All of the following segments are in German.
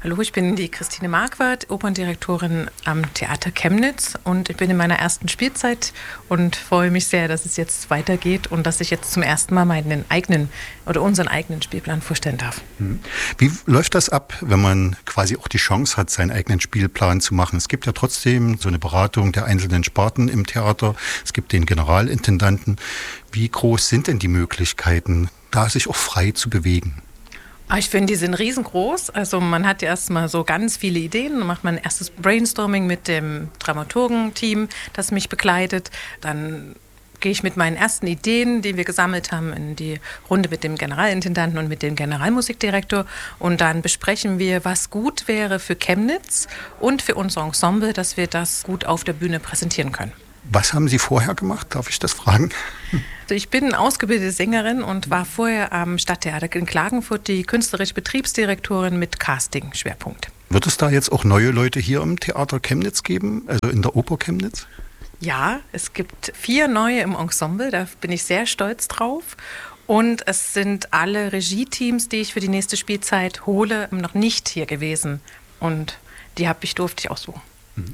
Hallo, ich bin die Christine Marquardt, Operndirektorin am Theater Chemnitz und ich bin in meiner ersten Spielzeit und freue mich sehr, dass es jetzt weitergeht und dass ich jetzt zum ersten Mal meinen eigenen oder unseren eigenen Spielplan vorstellen darf. Wie läuft das ab, wenn man quasi auch die Chance hat, seinen eigenen Spielplan zu machen? Es gibt ja trotzdem so eine Beratung der einzelnen Sparten im Theater. Es gibt den Generalintendanten. Wie groß sind denn die Möglichkeiten, da sich auch frei zu bewegen? Ich finde, die sind riesengroß. Also man hat ja erstmal so ganz viele Ideen. Dann macht man ein erstes Brainstorming mit dem Dramaturgen-Team, das mich begleitet. Dann gehe ich mit meinen ersten Ideen, die wir gesammelt haben, in die Runde mit dem Generalintendanten und mit dem Generalmusikdirektor. Und dann besprechen wir, was gut wäre für Chemnitz und für unser Ensemble, dass wir das gut auf der Bühne präsentieren können. Was haben Sie vorher gemacht? Darf ich das fragen? Ich bin ausgebildete Sängerin und war vorher am Stadttheater in Klagenfurt die künstlerische Betriebsdirektorin mit Casting-Schwerpunkt. Wird es da jetzt auch neue Leute hier im Theater Chemnitz geben, also in der Oper Chemnitz? Ja, es gibt 4 neue im Ensemble, da bin ich sehr stolz drauf. Und es sind alle Regie-Teams, die ich für die nächste Spielzeit hole, noch nicht hier gewesen. Und die durfte ich aussuchen.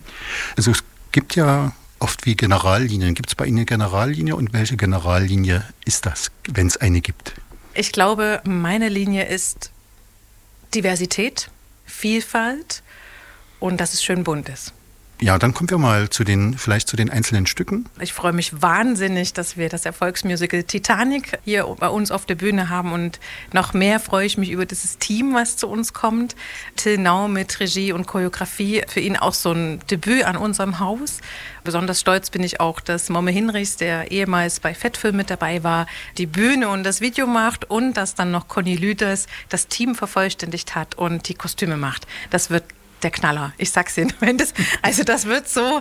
Also es gibt ja oft wie Generallinien. Gibt es bei Ihnen eine Generallinie und welche Generallinie ist das, wenn es eine gibt? Ich glaube, meine Linie ist Diversität, Vielfalt und dass es schön bunt ist. Ja, dann kommen wir mal vielleicht zu den einzelnen Stücken. Ich freue mich wahnsinnig, dass wir das Erfolgsmusical Titanic hier bei uns auf der Bühne haben und noch mehr freue ich mich über dieses Team, was zu uns kommt. Till Nau mit Regie und Choreografie, für ihn auch so ein Debüt an unserem Haus. Besonders stolz bin ich auch, dass Momme Hinrichs, der ehemals bei Fettfilm mit dabei war, die Bühne und das Video macht und dass dann noch Conny Lüders das Team vervollständigt hat und die Kostüme macht. Das wird der Knaller, ich sag's Ihnen. Das wird so,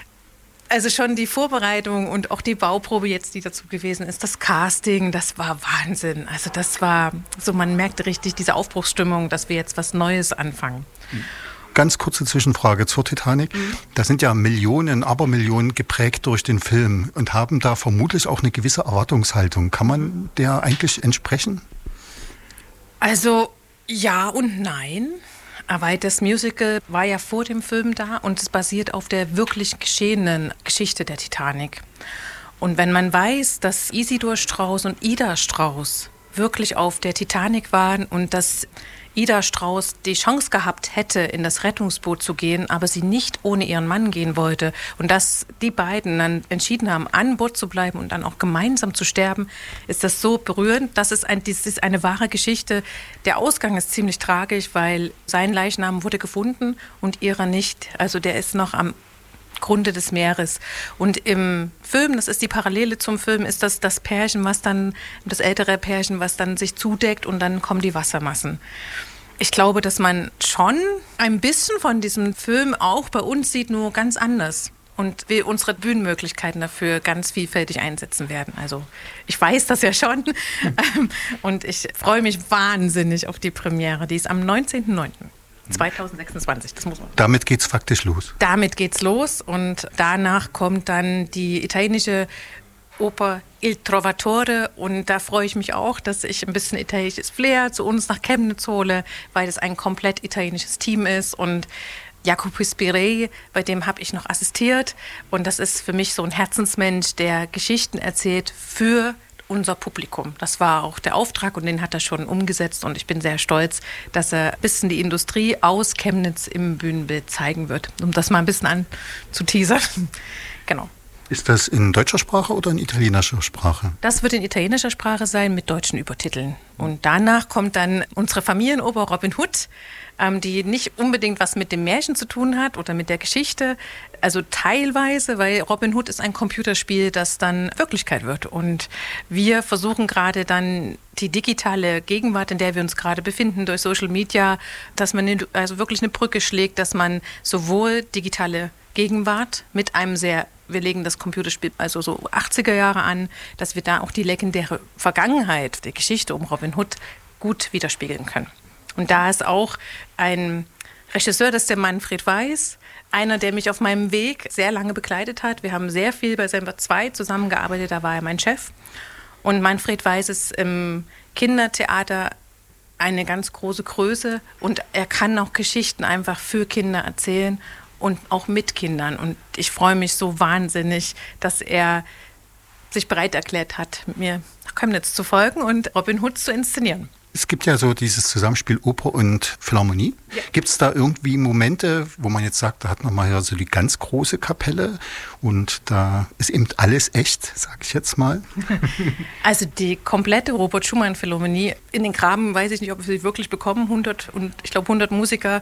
also schon die Vorbereitung und auch die Bauprobe jetzt, die dazu gewesen ist, das Casting, das war Wahnsinn. Also das war so, man merkte richtig diese Aufbruchsstimmung, dass wir jetzt was Neues anfangen. Ganz kurze Zwischenfrage zur Titanic. Da sind ja Millionen, Abermillionen geprägt durch den Film und haben da vermutlich auch eine gewisse Erwartungshaltung. Kann man der eigentlich entsprechen? Also ja und nein. Aber das Musical war ja vor dem Film da und es basiert auf der wirklich geschehenen Geschichte der Titanic. Und wenn man weiß, dass Isidor Strauss und Ida Strauss wirklich auf der Titanic waren und dass Ida Strauss die Chance gehabt hätte, in das Rettungsboot zu gehen, aber sie nicht ohne ihren Mann gehen wollte und dass die beiden dann entschieden haben, an Bord zu bleiben und dann auch gemeinsam zu sterben, ist das so berührend. Das ist eine wahre Geschichte. Der Ausgang ist ziemlich tragisch, weil sein Leichnam wurde gefunden und ihrer nicht. Also der ist noch am Grunde des Meeres. Und im Film, das ist die Parallele zum Film, ist das Pärchen, das ältere Pärchen, was dann sich zudeckt und dann kommen die Wassermassen. Ich glaube, dass man schon ein bisschen von diesem Film auch bei uns sieht, nur ganz anders. Und wir unsere Bühnenmöglichkeiten dafür ganz vielfältig einsetzen werden. Also ich weiß das ja schon. Und ich freue mich wahnsinnig auf die Premiere. Die ist am 19.09. 2026, das muss man. Damit geht's faktisch los. Damit geht's los und danach kommt dann die italienische Oper Il Trovatore und da freue ich mich auch, dass ich ein bisschen italienisches Flair zu uns nach Chemnitz hole, weil es ein komplett italienisches Team ist und Jacopo Spirei, bei dem habe ich noch assistiert und das ist für mich so ein Herzensmensch, der Geschichten erzählt für unser Publikum. Das war auch der Auftrag und den hat er schon umgesetzt und ich bin sehr stolz, dass er ein bisschen die Industrie aus Chemnitz im Bühnenbild zeigen wird, um das mal ein bisschen anzuteasern. Genau. Ist das in deutscher Sprache oder in italienischer Sprache? Das wird in italienischer Sprache sein mit deutschen Übertiteln. Und danach kommt dann unsere Familienoper Robin Hood, die nicht unbedingt was mit dem Märchen zu tun hat oder mit der Geschichte, also teilweise, weil Robin Hood ist ein Computerspiel, das dann Wirklichkeit wird. Und wir versuchen gerade dann die digitale Gegenwart, in der wir uns gerade befinden, durch Social Media, dass man wirklich eine Brücke schlägt, dass man sowohl digitale Gegenwart mit einem wir legen das Computerspiel also so 80er Jahre an, dass wir da auch die legendäre Vergangenheit der Geschichte um Robin Hood gut widerspiegeln können. Und da ist auch ein Regisseur, das ist der Manfred Weiß, einer, der mich auf meinem Weg sehr lange begleitet hat. Wir haben sehr viel bei Semper 2 zusammengearbeitet, da war er mein Chef. Und Manfred Weiß ist im Kindertheater eine ganz große Größe und er kann auch Geschichten einfach für Kinder erzählen und auch mit Kindern. Und ich freue mich so wahnsinnig, dass er sich bereit erklärt hat, mir nach Chemnitz zu folgen und Robin Hood zu inszenieren. Es gibt ja so dieses Zusammenspiel Oper und Philharmonie. Ja. Gibt es da irgendwie Momente, wo man jetzt sagt, da hat man mal ja so die ganz große Kapelle und da ist eben alles echt, sag ich jetzt mal? Also die komplette Robert Schumann Philharmonie in den Graben, weiß ich nicht, ob wir sie wirklich bekommen, 100 Musiker.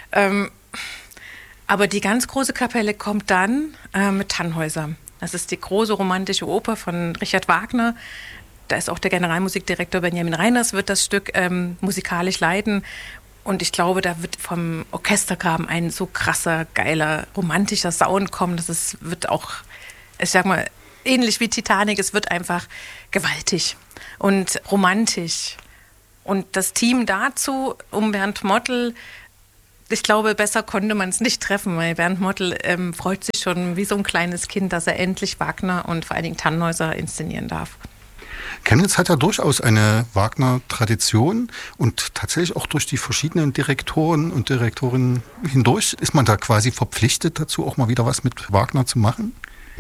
Aber die ganz große Kapelle kommt dann mit Tannhäuser. Das ist die große romantische Oper von Richard Wagner. Da ist auch der Generalmusikdirektor Benjamin Reiners, wird das Stück musikalisch leiten. Und ich glaube, da wird vom Orchestergraben ein so krasser, geiler, romantischer Sound kommen. Wird auch, ich sag mal, ähnlich wie Titanic, es wird einfach gewaltig und romantisch. Und das Team dazu um Bernd Mottl, ich glaube, besser konnte man es nicht treffen, weil Bernd Mottl freut sich schon wie so ein kleines Kind, dass er endlich Wagner und vor allen Dingen Tannhäuser inszenieren darf. Chemnitz hat ja durchaus eine Wagner-Tradition und tatsächlich auch durch die verschiedenen Direktoren und Direktorinnen hindurch ist man da quasi verpflichtet dazu, auch mal wieder was mit Wagner zu machen?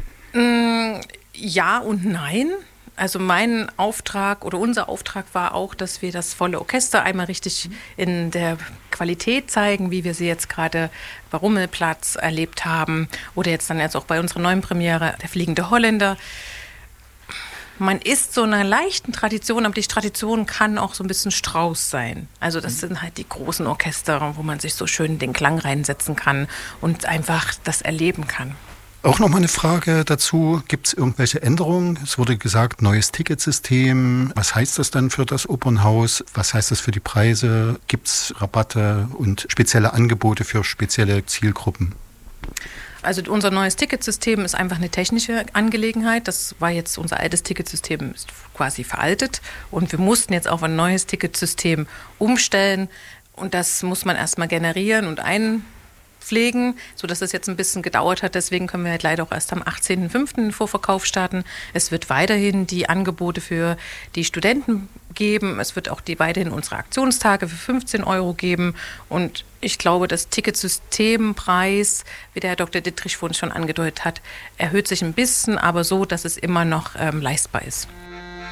Ja und nein. Also mein Auftrag oder unser Auftrag war auch, dass wir das volle Orchester einmal richtig in der Qualität zeigen, wie wir sie jetzt gerade bei Rummelplatz erlebt haben oder jetzt auch bei unserer neuen Premiere, der Fliegende Holländer. Man ist so einer leichten Tradition, aber die Tradition kann auch so ein bisschen Strauß sein. Also das sind halt die großen Orchester, wo man sich so schön den Klang reinsetzen kann und einfach das erleben kann. Auch nochmal eine Frage dazu. Gibt es irgendwelche Änderungen? Es wurde gesagt, neues Ticketsystem. Was heißt das dann für das Opernhaus? Was heißt das für die Preise? Gibt es Rabatte und spezielle Angebote für spezielle Zielgruppen? Also unser neues Ticketsystem ist einfach eine technische Angelegenheit. Das war jetzt unser altes Ticketsystem, ist quasi veraltet. Und wir mussten jetzt auf ein neues Ticketsystem umstellen. Und das muss man erstmal generieren und einpflegen, sodass es jetzt ein bisschen gedauert hat. Deswegen können wir halt leider auch erst am 18.05. den Vorverkauf starten. Es wird weiterhin die Angebote für die Studenten geben. Es wird auch weiterhin unsere Aktionstage für 15 € geben. Und ich glaube, das Ticketsystempreis, wie der Herr Dr. Dittrich vorhin schon angedeutet hat, erhöht sich ein bisschen, aber so, dass es immer noch leistbar ist.